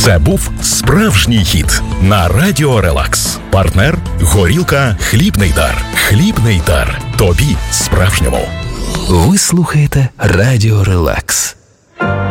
Це був справжній хіт на Радіо Релакс. Партнер – горілка «Хлібний дар». «Хлібний дар». Тобі справжньому. Ви слухаєте Радіо Релакс.